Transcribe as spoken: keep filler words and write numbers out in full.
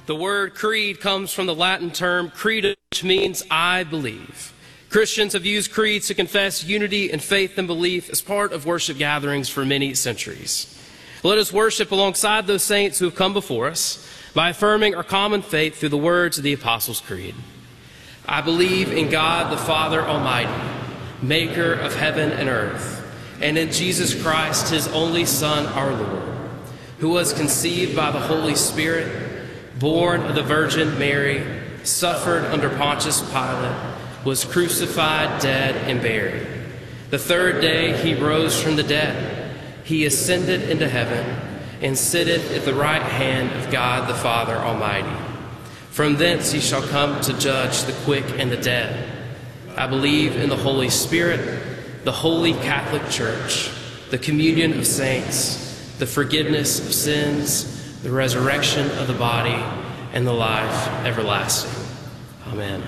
The word creed comes from the Latin term credo, which means I believe. Christians have used creeds to confess unity in faith and belief as part of worship gatherings for many centuries. Let us worship alongside those saints who have come before us by affirming our common faith through the words of the Apostles' Creed. I believe in God the Father Almighty, maker of heaven and earth, and in Jesus Christ, his only Son, our Lord, who was conceived by the Holy Spirit, born of the Virgin Mary, suffered under Pontius Pilate, was crucified, dead, and buried. The third day he rose from the dead. He ascended into heaven and sitteth at the right hand of God the Father Almighty. From thence he shall come to judge the quick and the dead. I believe in the Holy Spirit, the holy Catholic Church, the communion of saints, the forgiveness of sins, the resurrection of the body, and the life everlasting. Amen.